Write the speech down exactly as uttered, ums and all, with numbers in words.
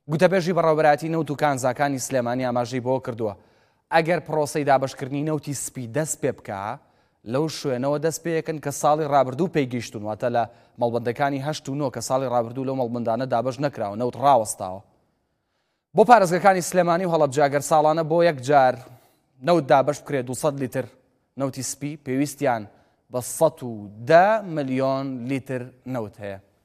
گوتەبێژی بەڕێوەبەرایەتی نەوت و کانزاکانی سلێمانی ئاماژەی بۆ کردووە ئەگەر پرۆسەی دابەشکردنی نەوتی سپی دەست پێ بکە لەو شوێنەوە دەست پێیەکەن کە ساڵی ڕابردوو پێیگەیشتون واتە لە مەڵبەندەکانی هەشت و نۆ کە ساڵی ڕابردوو لەو مەڵبەندانە دابەش نەکراوە نەوت ڕاوەستاوە. بۆ پارێزگەکانی سلێمانی و هەڵەبجاگەر ساڵانە بۆ یەک جار نەوت دابەش بکرێت دووسەد لیتر نەوتی سپی پێویستیان بە سەد و دە ملیۆن لیتر نەوت هەیە.